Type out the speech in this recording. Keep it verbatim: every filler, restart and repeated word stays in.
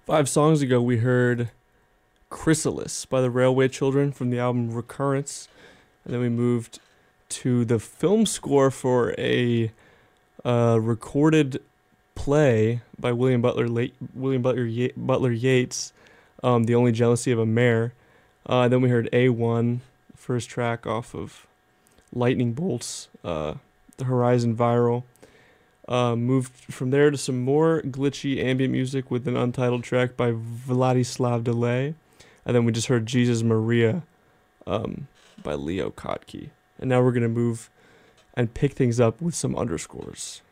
Five songs ago, we heard Chrysalis by the Railway Children from the album Recurrence. And then we moved to the film score for a uh, recorded play by William Butler La- William Butler Ye- Butler Yeats, um, The Only Jealousy of a Mare. Uh, then we heard A one, first track off of Lightning Bolts, uh, The Horizon Viral. Uh, moved from there to some more glitchy ambient music with an untitled track by Vladislav Delay. And then we just heard Jesus Maria um, by Leo Kottke. And now we're going to move and pick things up with some underscores.